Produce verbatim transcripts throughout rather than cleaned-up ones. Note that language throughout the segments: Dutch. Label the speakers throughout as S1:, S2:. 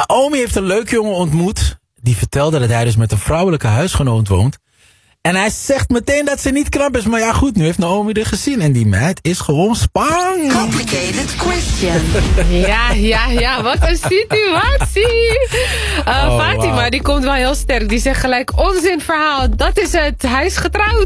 S1: Naomi heeft een leuk jongen ontmoet. Die vertelde dat hij dus met een vrouwelijke huisgenoot woont. En hij zegt meteen dat ze niet knap is. Maar ja goed, nu heeft Naomi er gezien. En die meid is gewoon spang.
S2: Complicated question.
S3: Ja, ja, ja. Wat een situatie. Uh,
S1: Oh,
S3: Fatima,
S1: wow.
S3: die komt wel heel sterk. Die zegt gelijk, onzin verhaal. Dat is het. Hij is getrouwd.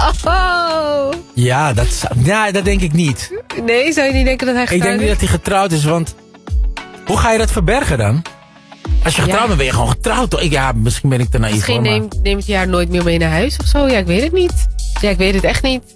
S3: Oh.
S1: Ja, dat, zou- ja, dat denk ik niet.
S3: Nee, zou je niet denken dat hij
S1: Ik
S3: getrouwd
S1: denk niet
S3: is?
S1: dat hij getrouwd is, want... Hoe ga je dat verbergen dan? Als je getrouwd
S3: Ja.
S1: bent, ben je gewoon getrouwd, toch? Ik, ja, misschien ben ik te naïef.
S3: Misschien
S1: hoor, maar-
S3: neemt, neemt hij haar nooit meer mee naar huis of zo. Ja, ik weet het niet. Ja, ik weet het echt niet.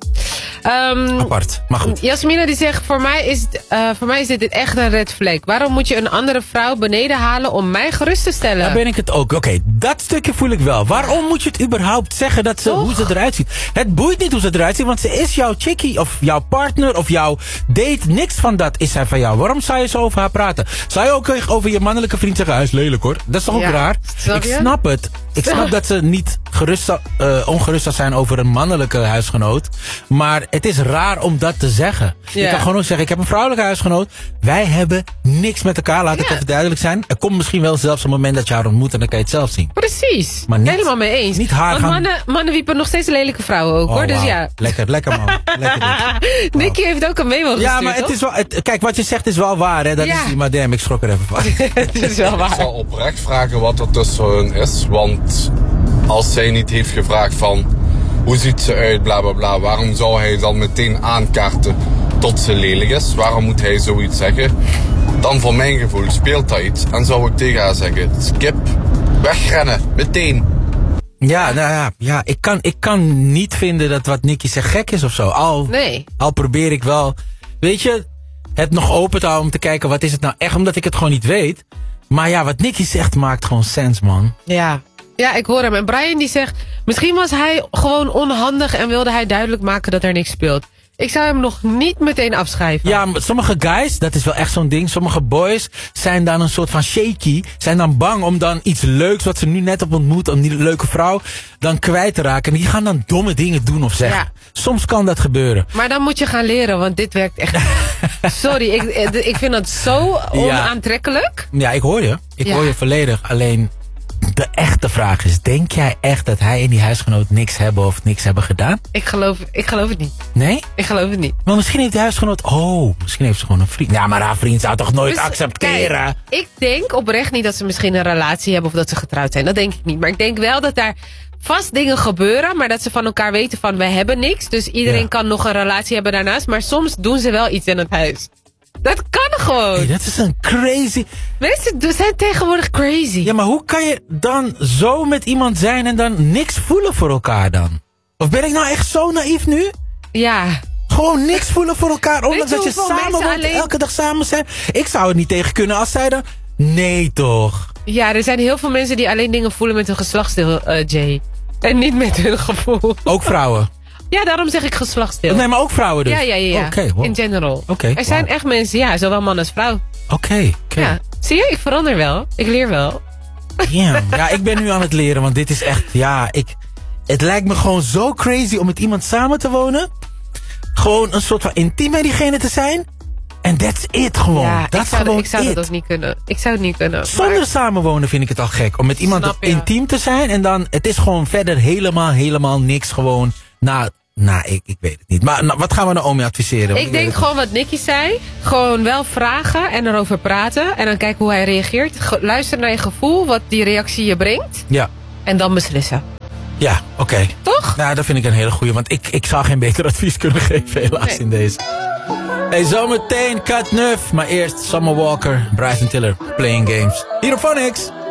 S3: Um,
S1: Apart, maar goed.
S3: Jasmina die zegt, voor mij, is, uh, voor mij is dit echt een red flag. Waarom moet je een andere vrouw beneden halen om mij gerust te stellen?
S1: Daar ben ik het ook. Oké, dat stukje voel ik wel. Waarom moet je het überhaupt zeggen dat ze,
S3: Toch?
S1: hoe ze eruit ziet? Het boeit niet hoe ze eruit ziet, want ze is jouw chickie of jouw partner of jouw date. Niks van dat is zij van jou. Waarom zou je zo over haar praten? Zou je ook over je mannelijke vriend zeggen, hij is lelijk hoor? Dat is toch ook
S3: Ja,
S1: raar?
S3: snap
S1: Ik
S3: je?
S1: snap het. Ik snap dat ze niet gerust, zou- uh, ongerust zou zijn over een mannelijke huisgenoot. Maar het is raar om dat te zeggen. Je
S3: Ja.
S1: kan gewoon ook zeggen, ik heb een vrouwelijke huisgenoot. Wij hebben niks met elkaar, laat ik
S3: Ja.
S1: even duidelijk zijn. Er komt misschien wel zelfs een moment dat je haar ontmoet en dan kan je het zelf zien.
S3: Precies.
S1: Maar niet-
S3: Helemaal mee eens.
S1: niet haar
S3: Want
S1: gaan-
S3: mannen, mannen wiepen nog steeds lelijke vrouwen ook, hoor.
S1: Oh,
S3: Dus
S1: wauw.
S3: ja.
S1: Lekker, lekker man. Lekker dit.
S3: Nicky heeft ook een memo gestuurd,
S1: Ja, maar het
S3: toch?
S1: is wel, het- kijk, wat je zegt is wel waar, hè. Dat
S3: Ja.
S1: is, maar damn, ik schrok er even van.
S3: Het is wel
S4: Ik
S3: waar.
S4: zal oprecht vragen wat er tussen hun is. Want als zij niet heeft gevraagd van hoe ziet ze uit, bla bla bla. Waarom zou hij dan meteen aankaarten tot ze lelijk is? Waarom moet hij zoiets zeggen? Dan voor mijn gevoel speelt dat iets. En zou ik tegen haar zeggen, skip, wegrennen, meteen.
S1: Ja, nou ja, ja ik, kan, ik kan niet vinden dat wat Nicky zegt gek is of zo. Al,
S3: Nee.
S1: al probeer ik wel, weet je, het nog open te houden om te kijken wat is het nou echt, omdat ik het gewoon niet weet. Maar ja, wat Nicky zegt maakt gewoon sens, man.
S3: Ja. Ja, ik hoor hem. En Brian die zegt, misschien was hij gewoon onhandig en wilde hij duidelijk maken dat er niks speelt. Ik zou hem nog niet meteen afschrijven.
S1: Ja, maar sommige guys, dat is wel echt zo'n ding. Sommige boys zijn dan een soort van shaky. Zijn dan bang om dan iets leuks wat ze nu net op ontmoet, een die leuke vrouw, dan kwijt te raken. En die gaan dan domme dingen doen of zeggen.
S3: Ja.
S1: Soms kan dat gebeuren.
S3: Maar dan moet je gaan leren, want dit werkt echt... Sorry, ik, ik vind dat zo onaantrekkelijk.
S1: Ja, ik hoor je. Ik
S3: Ja.
S1: hoor je volledig. Alleen, de echte vraag is, denk jij echt dat hij en die huisgenoot niks hebben of niks hebben gedaan?
S3: Ik geloof, ik geloof het niet.
S1: Nee?
S3: Ik geloof het niet.
S1: Maar misschien heeft die huisgenoot... Oh, misschien heeft ze gewoon een vriend. Ja, maar haar vriend zou toch nooit
S3: Dus,
S1: accepteren?
S3: kijk, ik denk oprecht niet dat ze misschien een relatie hebben of dat ze getrouwd zijn. Dat denk ik niet. Maar ik denk wel dat daar vast dingen gebeuren, maar dat ze van elkaar weten van wij hebben niks. Dus iedereen
S1: Ja.
S3: kan nog een relatie hebben daarnaast. Maar soms doen ze wel iets in het huis. Dat kan gewoon.
S1: Hey, dat is een crazy...
S3: Mensen we zijn tegenwoordig crazy.
S1: Ja, maar hoe kan je dan zo met iemand zijn en dan niks voelen voor elkaar dan? Of ben ik nou echt zo naïef nu?
S3: Ja.
S1: Gewoon niks voelen voor elkaar, ondanks
S3: je
S1: dat je
S3: hoeveel
S1: samen
S3: mensen
S1: woont,
S3: alleen-
S1: elke dag samen zijn. Ik zou het niet tegen kunnen als zij dan... Nee toch?
S3: Ja, er zijn heel veel mensen die alleen dingen voelen met hun geslachtsdeel, eh, Jay. En niet met hun gevoel.
S1: Ook vrouwen?
S3: Ja, daarom zeg ik geslachtsdeel.
S1: Nee, maar ook vrouwen dus?
S3: Ja, ja, ja. ja.
S1: Oké, wow.
S3: In general.
S1: Oké,
S3: er zijn
S1: wow.
S3: echt mensen, ja, zowel man als vrouw.
S1: Oké, oké.
S3: Ja. Zie je, ik verander wel. Ik leer wel.
S1: Damn. Ja, ik ben nu aan het leren, want dit is echt... Ja, ik... Het lijkt me gewoon zo crazy om met iemand samen te wonen. Gewoon een soort van intiem met diegene te zijn. En that's it gewoon.
S3: Ja,
S1: dat
S3: ik
S1: is
S3: zou,
S1: gewoon
S3: ik zou
S1: it.
S3: dat ook niet kunnen. Ik zou het niet kunnen.
S1: Zonder
S3: Maar-
S1: samenwonen vind ik het al gek. Om met iemand
S3: Snap je.
S1: intiem te zijn. En dan, het is gewoon verder helemaal, helemaal niks gewoon. Nou, nou ik, ik weet het niet. Maar nou, wat gaan we Naomi adviseren? Want
S3: Ik
S1: weet
S3: denk
S1: het
S3: gewoon wat Nicky zei. Gewoon wel vragen en erover praten. En dan kijken hoe hij reageert. Ge- luister naar je gevoel, wat die reactie je brengt.
S1: niet. Ja,
S3: En dan beslissen.
S1: ja, oké.
S3: Toch?
S1: Nou, dat vind ik een hele goeie. Want ik, ik zou geen beter advies kunnen geven, helaas,
S3: Nee.
S1: in deze. Hey, zometeen Cut Neuf. Maar eerst Summer Walker, Bryson Tiller, Playing Games. Hier op Phonics.